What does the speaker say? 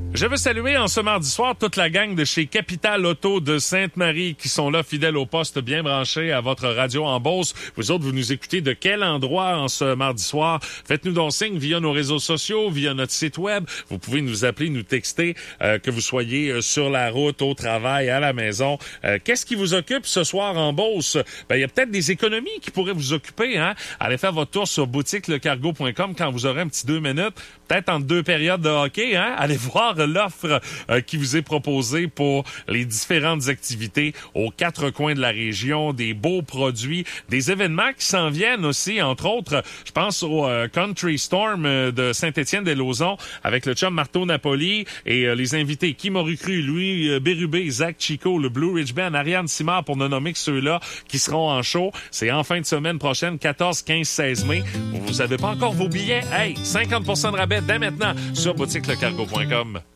Je veux saluer en ce mardi soir toute la gang de chez Capital Auto de Sainte-Marie qui sont là, fidèles au poste, bien branchés à votre radio en Beauce. Vous autres, vous nous écoutez de quel endroit en ce mardi soir? Faites-nous donc signe via nos réseaux sociaux, via notre site web. Vous pouvez nous appeler, nous texter, que vous soyez sur la route, au travail, à la maison. Qu'est-ce qui vous occupe ce soir en Beauce? Ben, il y a peut-être des économies qui pourraient vous occuper, hein? Allez faire votre tour sur boutiquelecargo.com quand vous aurez un petit 2 minutes, peut-être entre 2 périodes de hockey, hein? Allez voir l'offre qui vous est proposée pour les différentes activités aux 4 coins de la région, des beaux produits, des événements qui s'en viennent aussi, entre autres, je pense au Country Storm de Saint-Étienne-des-Lauzons avec le chum Marteau Napoli et les invités Kim Morucru, Louis Bérubé, Zach Chico, le Blue Ridge Band, Ariane Simard pour ne nommer que ceux-là qui seront en show. C'est en fin de semaine prochaine, 14, 15, 16 mai. Vous avez pas encore vos billets? Hey, 50% de rabais dès maintenant sur boutiquelecargo.com.